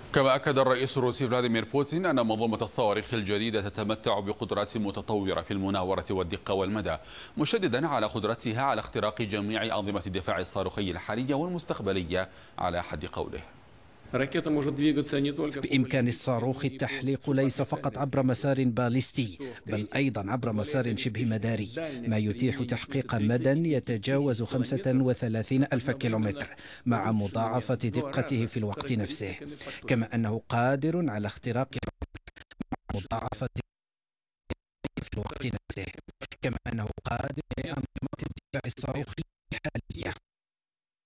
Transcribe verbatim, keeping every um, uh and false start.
كما أكد الرئيس الروسي فلاديمير بوتين أن منظومة الصواريخ الجديدة تتمتع بقدرات متطورة في المناورة والدقة والمدى، مشددا على قدرتها على اختراق جميع أنظمة الدفاع الصاروخي الحالية والمستقبلية على حد قوله. بإمكان الصاروخ التحليق ليس فقط عبر مسار باليستي بل أيضا عبر مسار شبه مداري، ما يتيح تحقيق مدى يتجاوز خمسة وثلاثين ألف كيلومتر مع مضاعفة دقته في الوقت نفسه، كما أنه قادر على اختراق مضاعفة في الوقت نفسه كما أنه قادر على أنظمة الدفاع الصاروخي